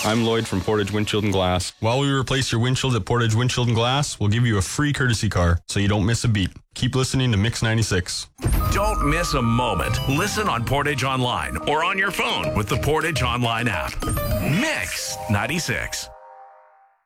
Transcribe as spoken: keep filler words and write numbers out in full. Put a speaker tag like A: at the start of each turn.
A: I'm Lloyd from Portage Windshield and Glass.
B: While we replace your windshield at Portage Windshield and Glass, we'll give you a free courtesy car so you don't miss a beat. Keep listening to Mix ninety-six.
C: Don't miss a moment. Listen on Portage Online or on your phone with the Portage Online app. Mix ninety-six.